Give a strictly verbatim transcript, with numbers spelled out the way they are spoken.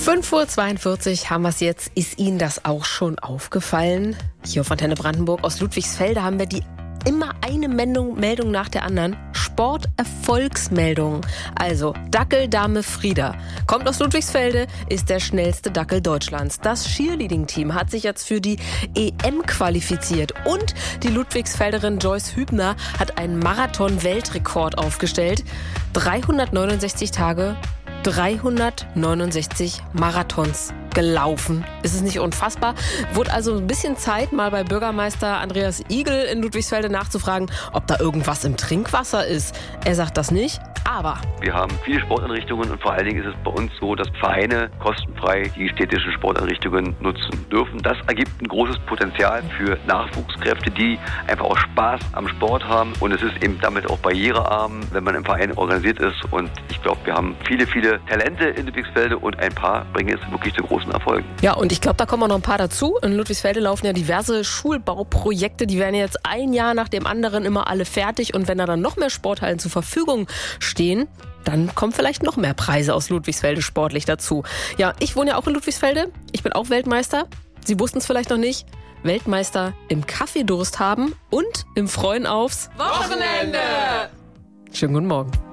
fünf Uhr zweiundvierzig haben wir es jetzt. Ist Ihnen das auch schon aufgefallen? Hier auf Antenne Brandenburg aus Ludwigsfelde haben wir die immer eine Meldung, Meldung nach der anderen. Sporterfolgsmeldung. Also Dackeldame Frieda kommt aus Ludwigsfelde, ist der schnellste Dackel Deutschlands. Das Cheerleading-Team hat sich jetzt für die E M qualifiziert. Und die Ludwigsfelderin Joyce Hübner hat einen Marathon-Weltrekord aufgestellt. dreihundertneunundsechzig Tage, dreihundertneunundsechzig Marathons gelaufen. Ist es nicht unfassbar? Wurde also ein bisschen Zeit, mal bei Bürgermeister Andreas Igel in Ludwigsfelde nachzufragen, ob da irgendwas im Trinkwasser ist. Er sagt das nicht, aber wir haben viele Sporteinrichtungen und vor allen Dingen ist es bei uns so, dass Vereine kostenfrei die städtischen Sporteinrichtungen nutzen dürfen. Das ergibt ein großes Potenzial für Nachwuchskräfte, die einfach auch Spaß am Sport haben. Und es ist eben damit auch barrierearm, wenn man im Verein organisiert ist. Und ich glaube, wir haben viele, viele Talente in Ludwigsfelde und ein paar bringen es wirklich zu großen Erfolgen. Ja, und ich glaube, da kommen auch noch ein paar dazu. In Ludwigsfelde laufen ja diverse Schulbauprojekte. Die werden jetzt ein Jahr nach dem anderen immer alle fertig. Und wenn da dann noch mehr Sporthallen zur Verfügung stehen, dann kommen vielleicht noch mehr Preise aus Ludwigsfelde sportlich dazu. Ja, ich wohne ja auch in Ludwigsfelde. Ich bin auch Weltmeister. Sie wussten es vielleicht noch nicht. Weltmeister im Kaffeedurst haben und im Freuen aufs Wochenende. Schönen guten Morgen.